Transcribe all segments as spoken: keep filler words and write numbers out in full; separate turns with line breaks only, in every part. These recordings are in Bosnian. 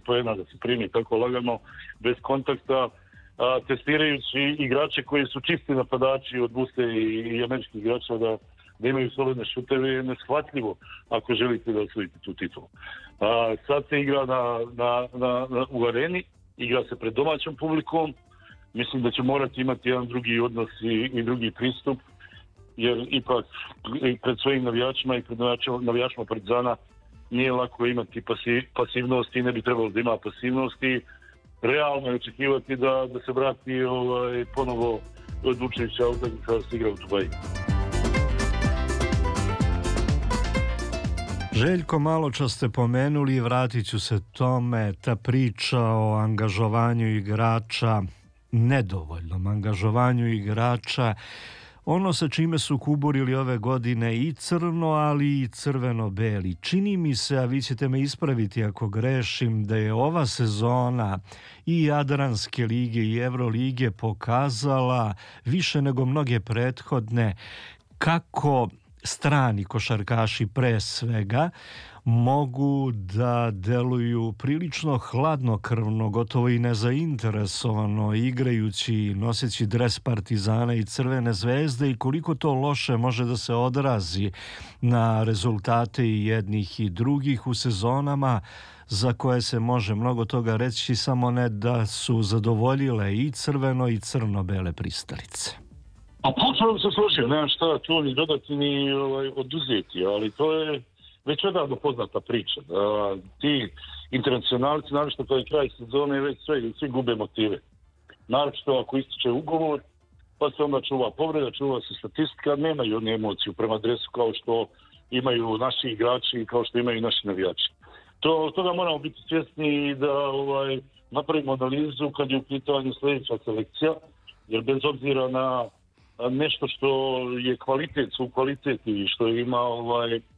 poena da se primi tako lagano, bez kontakta, a, testirajući igrače koji su čisti napadači od Buse i, i američkih igrača da, da imaju slobodne šuteve je neshvatljivo ako želite da osvojite tu titulu. A, sad se igra na, na, na, na, u areni, igra se pred domaćom publikom, mislim da će morati imati jedan drugi odnos i, i drugi pristup, jer ipak i pred svojim navijačima i pred navijačima Partizana nije lako imati pasiv, pasivnost i ne bi trebalo da ima pasivnosti. Realno je očekivati da, da se vrati ovaj, ponovo odlučujuća utakmica da se igra u Dubaji.
Željko, malo čas ste pomenuli i vratit ću se tome, ta priča o angažovanju igrača, nedovoljnom angažovanju igrača, ono sa čime su kuburili ove godine i crno, ali i crveno-beli. Čini mi se, a vi ćete me ispraviti ako grešim, da je ova sezona i Jadranske lige i Evrolige pokazala više nego mnoge prethodne kako strani košarkaši pre svega mogu da deluju prilično hladnokrvno, gotovo i nezainteresovano, igrajući, noseći dres Partizana i Crvene zvezde, i koliko to loše može da se odrazi na rezultate i jednih i drugih u sezonama za koje se može mnogo toga reći, samo ne da su zadovoljile i crveno i crno-bele pristalice.
A potpuno se složio, nemam šta tu ni dodati ni ovaj, oduzeti, ali to je već odavno poznata priča. Da, ti internacionalci, naravno to je kraj sezone, već sve, svi gube motive. Naravno ako ističe ugovor, pa se onda čuva povreda, čuva se statistika, nemaju oni emociju prema dresu kao što imaju naši igrači i kao što imaju naši navijači. To, toga moramo biti svjesni da ovaj, napravimo analizu kad je u pitanju sljedeća selekcija, jer bez obzira na nešto što je kvalitet, su kvaliteti i što ima ovaj, a,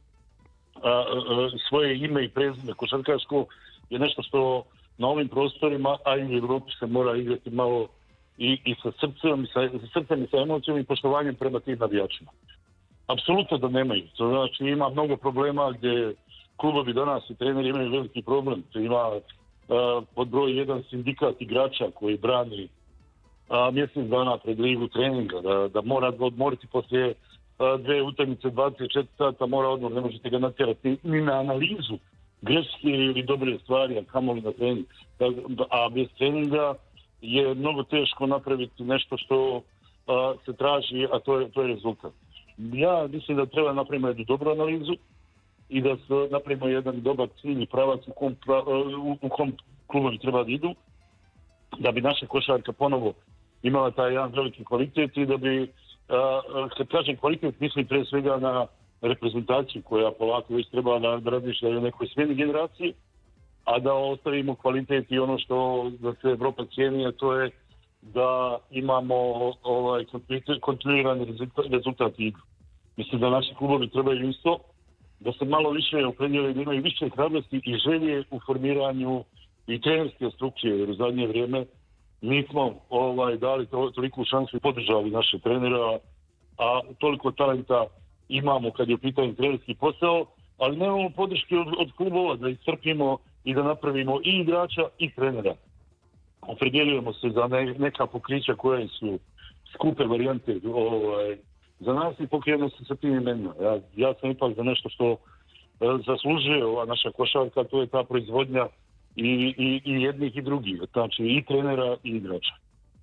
a, svoje ime i prezime košarkaško, je nešto što na ovim prostorima, a i u Evropi se mora igrati malo i, i sa srcem, i sa, sa srcem i sa emocijom i poštovanjem prema tim navijačima. Apsolutno da nemaju. To znači ima mnogo problema gdje klubovi danas i treneri imaju veliki problem. To ima a, pod broj jedan sindikat igrača koji brani a, mjesec dana pred ligu treninga, da, da mora odmoriti poslije a, dve utakmice dvadeset četiri sata, mora odmor, ne možete ga natjerati ni na analizu greške ili dobre stvari, a kamoli na trening. A bez treninga je mnogo teško napraviti nešto što a, se traži, a to je, to je rezultat. Ja mislim da treba napraviti jednu dobru analizu i da se napravimo jedan dobar cilj i pravac u kom, u, u kom klubovi treba da idu, da bi naša košarka ponovo imala taj jedan veliki kvalitet i da bi, uh, kad kažem kvalitet, mislim pre svega na reprezentaciju koja polako već treba da, da razmišlja o nekoj smjeni generacije, a da ostavimo kvalitet i ono što da se Evropa cijeni, a to je da imamo ovaj, kontinuirani rezultat, rezultat igru. Mislim da naši klubovi trebaju isto, da se malo više opredjeli, da imaju više hrabrosti i želje u formiranju i trenerske strukcije, jer u zadnje vrijeme nismo ovaj, dali to, toliku šansu i podržali naše trenera, a toliko talenta imamo kad je u pitanju trenerski posao, ali nemamo podrške od, od klubova da iscrpimo i da napravimo i igrača i trenera. Opredjeljujemo se za ne, neka pokrića koje su skupe varijante ovaj, za nas i pokrijemo se sa tim imenima. Ja, ja sam ipak za nešto što e, zaslužuje ova naša košarka, to je ta proizvodnja i, i, i jednih i drugih, znači i trenera i igrača.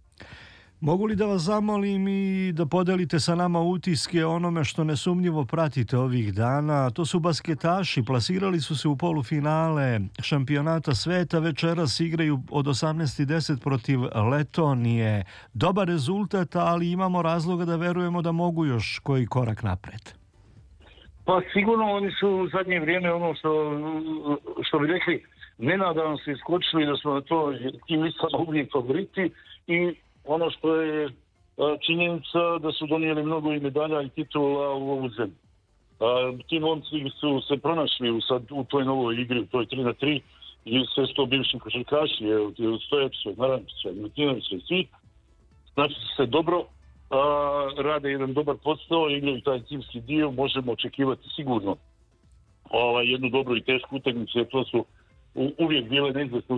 Mogu li da vas zamolim i da podelite sa nama utiske onome što nesumnjivo pratite ovih dana? To su basketaši, plasirali su se u polufinale šampionata sveta, večeras igraju od osamnaest i deset protiv Letonije. Dobar rezultat, ali imamo razloga da verujemo da mogu još koji korak napred.
Pa sigurno oni su u zadnje vrijeme ono što, što bi rekli, nenadano se iskočili da smo na to tim listama uvijek favoriti i ono što je činjenica da su donijeli mnogo i medalja i titula u ovu zemlju. Ti momci su se pronašli u, sad, u toj novoj igri, u toj tri na tri, i sve sto bivšim košarkaši, od Stojačića, Narančića, Milutinovića i svi. Znači se dobro, a, rade jedan dobar posao, igraju taj timski dio, možemo očekivati sigurno ovaj, jednu dobru i tešku utakmicu, jer to su uvijek bile neizvesne